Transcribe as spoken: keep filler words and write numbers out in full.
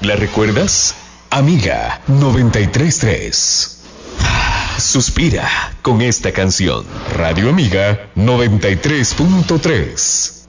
¿La recuerdas? Amiga noventa y tres punto tres. Suspira con esta canción. Radio Amiga noventa y tres punto tres.